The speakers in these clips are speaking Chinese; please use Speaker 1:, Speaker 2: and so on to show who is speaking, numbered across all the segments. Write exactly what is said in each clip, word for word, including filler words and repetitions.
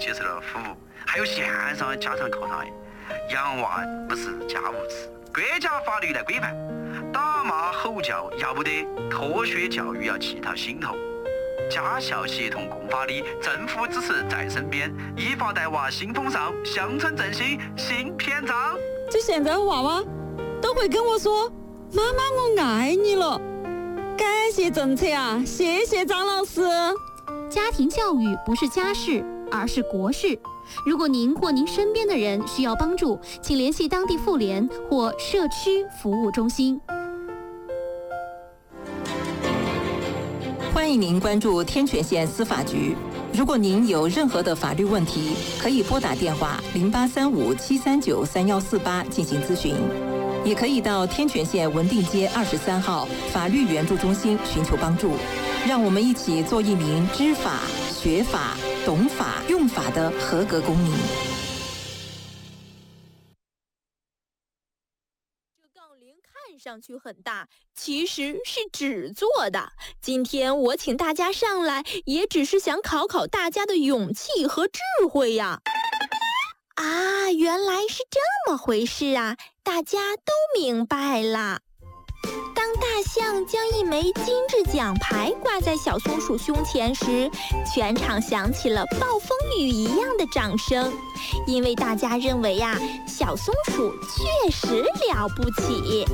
Speaker 1: 接受了服务，还有线上家长课堂。养娃不是家务事，国家法律来规范。打骂吼叫要不得，科学教育要系到心头。家校协同共发力，政府支持在身边，依法带娃新风尚，乡村振兴新篇章。
Speaker 2: 就现在娃娃都会跟我说：“妈妈，我爱你了。”感谢政策啊，谢谢张老师。
Speaker 3: 家庭教育不是家事，而是国事。如果您或您身边的人需要帮助，请联系当地妇联或社区服务中心。
Speaker 4: 欢迎您关注天泉县司法局。如果您有任何的法律问题，可以拨打电话零八三五七三九三幺四八进行咨询，也可以到天泉县文定街二十三号法律援助中心寻求帮助。让我们一起做一名知法、学法、懂法、用法的合格公民。
Speaker 5: 这杠铃看上去很大，其实是纸做的。今天我请大家上来，也只是想考考大家的勇气和智慧呀。啊，原来是这么回事啊，大家都明白了。当大象将一枚金质奖牌挂在小松鼠胸前时，全场响起了暴风雨一样的掌声，因为大家认为呀、啊，小松鼠确实了不起。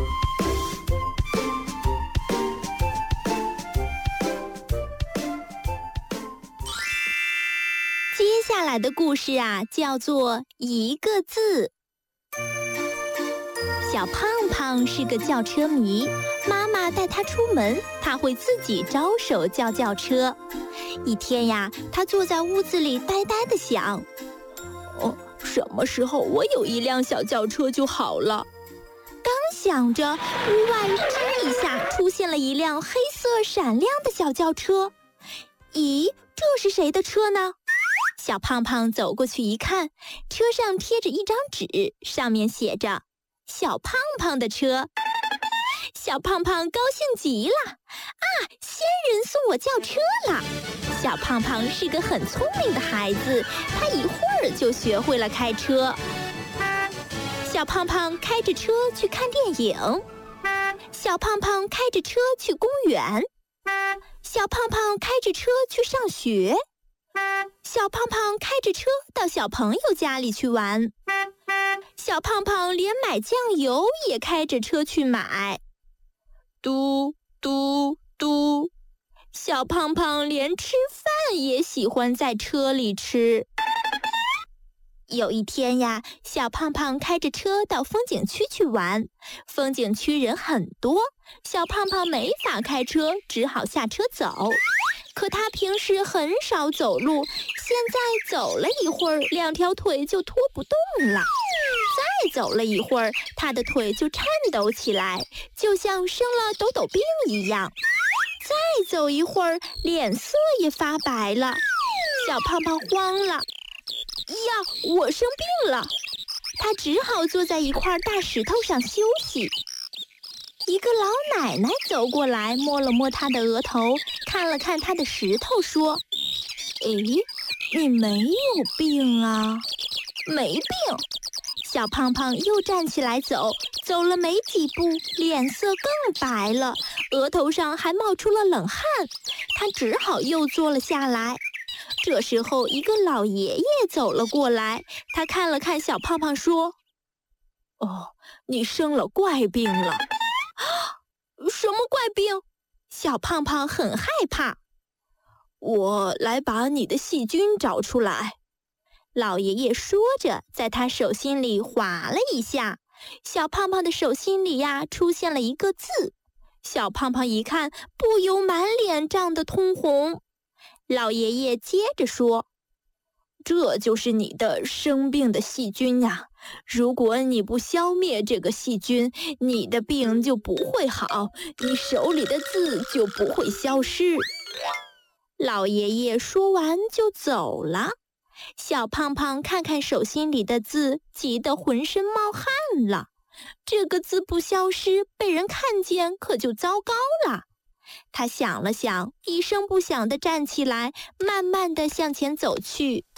Speaker 5: 接下来的故事啊，叫做一个字。小胖胖是个轿车迷，妈妈带他出门，他会自己招手叫轿车。一天呀，他坐在屋子里呆呆地想，哦，什么时候我有一辆小轿车就好了。刚想着，屋外吱一下出现了一辆黑色闪亮的小轿车。咦，这是谁的车呢？小胖胖走过去一看，车上贴着一张纸，上面写着小胖胖的车。小胖胖高兴极了，啊，仙人送我轿车了。小胖胖是个很聪明的孩子，他一会儿就学会了开车。小胖胖开着车去看电影，小胖胖开着车去公园，小胖胖开着车去上学，小胖胖开着车到小朋友家里去玩，小胖胖连买酱油也开着车去买。嘟嘟嘟，小胖胖连吃饭也喜欢在车里吃。有一天呀，小胖胖开着车到风景区去玩，风景区人很多，小胖胖没法开车，只好下车走。可他平时很少走路，现在走了一会儿，两条腿就拖不动了。再走了一会儿，他的腿就颤抖起来，就像生了抖抖病一样。再走一会儿，脸色也发白了。小胖胖慌了，呀，我生病了！他只好坐在一块大石头上休息。一个老奶奶走过来，摸了摸他的额头，看了看他的石头，说：“诶，你没有病啊？”“没病。”小胖胖又站起来走，走了没几步，脸色更白了，额头上还冒出了冷汗。他只好又坐了下来。这时候，一个老爷爷走了过来，他看了看小胖胖，说：“哦，你生了怪病了。”“什么怪病？”小胖胖很害怕。“我来把你的细菌找出来。”老爷爷说着，在他手心里划了一下，小胖胖的手心里呀，出现了一个字。小胖胖一看，不由满脸涨得通红。老爷爷接着说：“这就是你的生病的细菌呀！如果你不消灭这个细菌，你的病就不会好，你手里的字就不会消失。”老爷爷说完就走了。小胖胖看看手心里的字，急得浑身冒汗了。这个字不消失，被人看见可就糟糕了。他想了想，一声不响地站起来，慢慢地向前走去。